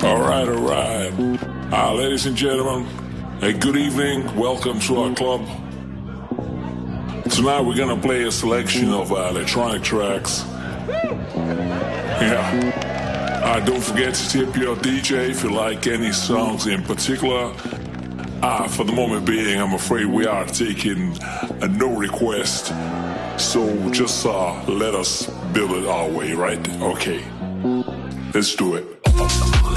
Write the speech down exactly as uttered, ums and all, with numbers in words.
All right, all right. Uh, ladies and gentlemen, a good evening. Welcome to our club. Tonight we're going to play a selection of uh, electronic tracks. Yeah. Uh, don't forget to tip your D J if you like any songs in particular. Uh, for the moment being, I'm afraid we are taking a no request. So just uh, let us build it our way, right? Okay. Let's do it.